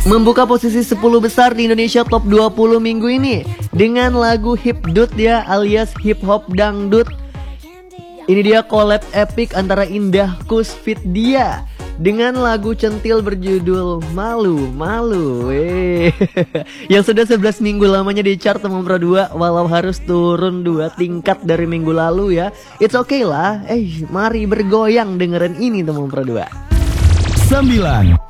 membuka posisi 10 besar di Indonesia Top 20 minggu ini dengan lagu Hipdut ya, alias hip hop dangdut. Ini dia collab epic antara Indah Kus Fit Dia dengan lagu centil berjudul Malu Malu. Yang sudah 11 minggu lamanya di chart Teman Pro 2, walau harus turun 2 tingkat dari minggu lalu ya. It's okay lah. Mari bergoyang dengerin ini Teman Pro 2. 9.